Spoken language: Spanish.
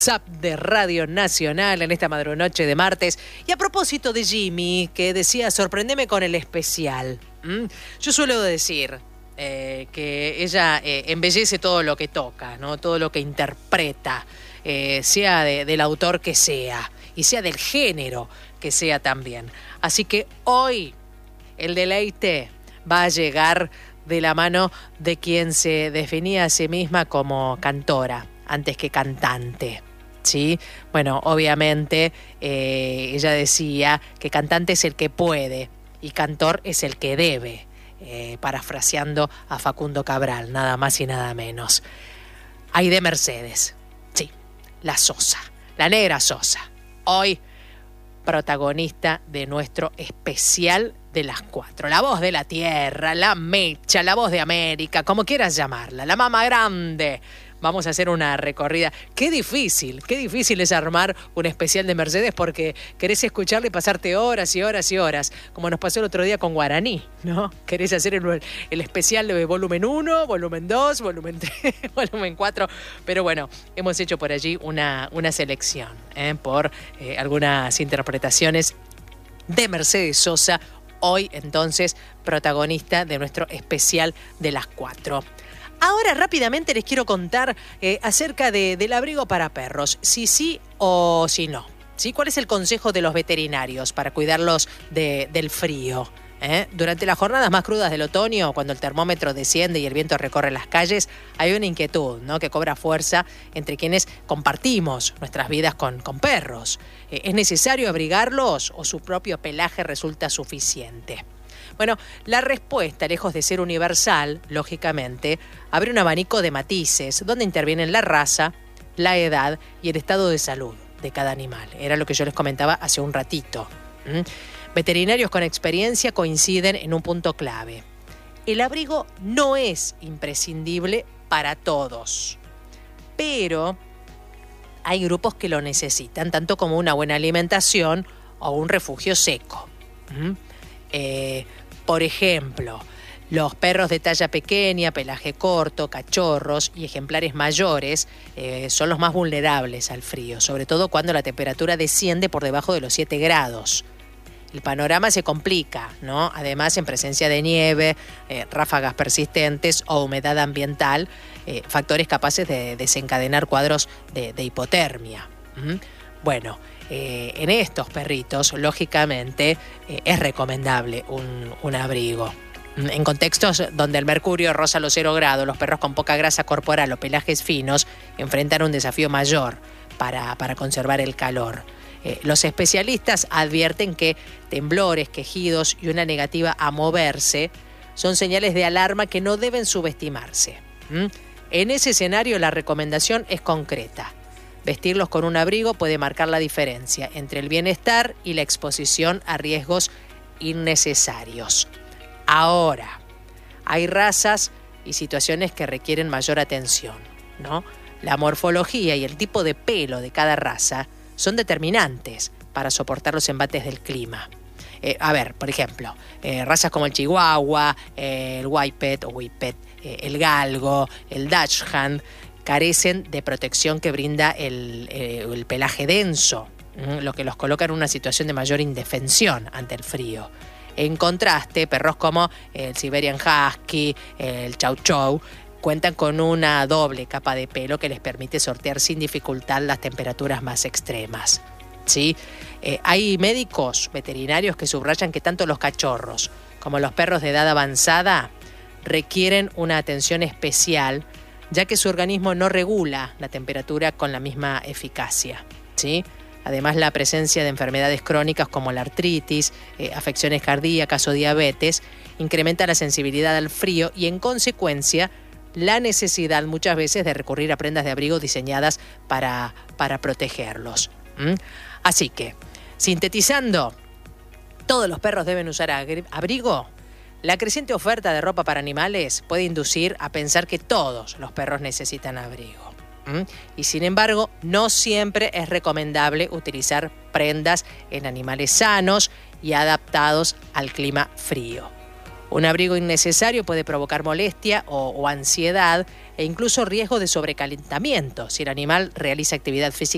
WhatsApp de Radio Nacional en esta madrunoche de martes. Y a propósito de Jimmy, que decía, sorprendeme con el especial. Yo suelo decir que ella embellece todo lo que toca, ¿no? Todo lo que interpreta, sea del autor que sea, y sea del género que sea también. Así que hoy el deleite va a llegar de la mano de quien se definía a sí misma como cantora antes que cantante. ¿Sí? Bueno, obviamente ella decía que cantante es el que puede y cantor es el que debe, parafraseando a Facundo Cabral, nada más y nada menos. Aide Mercedes, sí, la Sosa, la negra Sosa, hoy protagonista de nuestro especial de las 4. La voz de la tierra, la mecha, la voz de América, como quieras llamarla, la mama grande. Vamos a hacer una recorrida. Qué difícil es armar un especial de Mercedes porque querés escucharle y pasarte horas y horas y horas, como nos pasó el otro día con Guaraní, ¿no? Querés hacer el especial de volumen 1, volumen 2, volumen 3, volumen 4, pero bueno, hemos hecho por allí una selección por algunas interpretaciones de Mercedes Sosa, hoy entonces protagonista de nuestro especial de las 4. Ahora rápidamente les quiero contar acerca del abrigo para perros, si sí o si no. ¿Sí? ¿Cuál es el consejo de los veterinarios para cuidarlos del frío? Durante las jornadas más crudas del otoño, cuando el termómetro desciende y el viento recorre las calles, hay una inquietud, ¿no?, que cobra fuerza entre quienes compartimos nuestras vidas con perros. ¿Es necesario abrigarlos o su propio pelaje resulta suficiente? Bueno, la respuesta, lejos de ser universal, lógicamente, abre un abanico de matices donde intervienen la raza, la edad y el estado de salud de cada animal. Era lo que yo les comentaba hace un ratito. Veterinarios con experiencia coinciden en un punto clave. El abrigo no es imprescindible para todos, pero hay grupos que lo necesitan, tanto como una buena alimentación o un refugio seco. Por ejemplo, los perros de talla pequeña, pelaje corto, cachorros y ejemplares mayores son los más vulnerables al frío, sobre todo cuando la temperatura desciende por debajo de los 7 grados. El panorama se complica, ¿no? Además, en presencia de nieve, ráfagas persistentes o humedad ambiental, factores capaces de desencadenar cuadros de hipotermia. Bueno, en estos perritos, lógicamente, es recomendable un abrigo. En contextos donde el mercurio roza los 0 grados, los perros con poca grasa corporal o pelajes finos enfrentan un desafío mayor para conservar el calor. Los especialistas advierten que temblores, quejidos y una negativa a moverse son señales de alarma que no deben subestimarse. En ese escenario, la recomendación es concreta. Vestirlos con un abrigo puede marcar la diferencia entre el bienestar y la exposición a riesgos innecesarios. Ahora, hay razas y situaciones que requieren mayor atención, ¿no? La morfología y el tipo de pelo de cada raza son determinantes para soportar los embates del clima. Por ejemplo, razas como el Chihuahua, el Whippet o Whippet, el Galgo, el Dachshund, carecen de protección que brinda el pelaje denso, lo que los coloca en una situación de mayor indefensión ante el frío. En contraste, perros como el Siberian Husky, el Chow Chow, cuentan con una doble capa de pelo que les permite sortear sin dificultad las temperaturas más extremas. ¿Sí? Hay médicos veterinarios que subrayan que tanto los cachorros como los perros de edad avanzada requieren una atención especial, ya que su organismo no regula la temperatura con la misma eficacia, ¿sí? Además, la presencia de enfermedades crónicas como la artritis, afecciones cardíacas o diabetes incrementa la sensibilidad al frío y, en consecuencia, la necesidad muchas veces de recurrir a prendas de abrigo diseñadas para protegerlos. Así que, sintetizando, ¿todos los perros deben usar abrigo? La creciente oferta de ropa para animales puede inducir a pensar que todos los perros necesitan abrigo. Y sin embargo, no siempre es recomendable utilizar prendas en animales sanos y adaptados al clima frío. Un abrigo innecesario puede provocar molestia o ansiedad e incluso riesgo de sobrecalentamiento si el animal realiza actividad física